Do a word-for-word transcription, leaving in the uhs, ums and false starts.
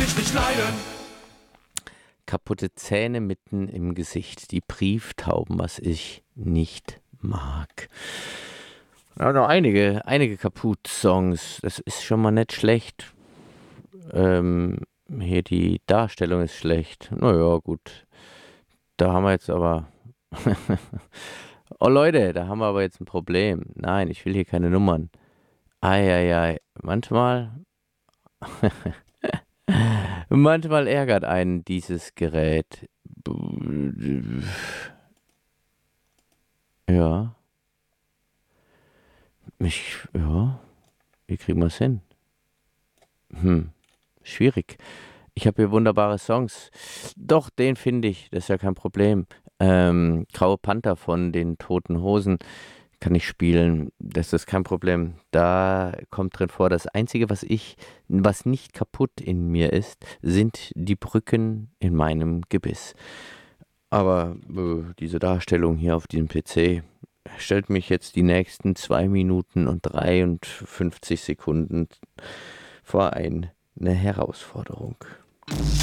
mich nicht leiden. Kaputte Zähne mitten im Gesicht, die Brieftauben, was ich nicht mag. Ja, noch einige, einige Kaputt-Songs, das ist schon mal nicht schlecht. Ähm, hier die Darstellung ist schlecht. Naja, gut. Da haben wir jetzt aber. Oh Leute, da haben wir aber jetzt ein Problem. Nein, ich will hier keine Nummern. Eieiei, manchmal. Manchmal ärgert einen dieses Gerät. Ja. Ich, ja. Wie kriegen wir es hin? Hm, schwierig. Ich habe hier wunderbare Songs. Doch, den finde ich, das ist ja kein Problem. Ähm, Graue Panther von den Toten Hosen kann ich spielen, das ist kein Problem. Da kommt drin vor, das Einzige, was ich, was nicht kaputt in mir ist, sind die Brücken in meinem Gebiss. Aber äh, diese Darstellung hier auf diesem P C stellt mich jetzt die nächsten zwei Minuten und dreiundfünfzig Sekunden vor ein, eine Herausforderung.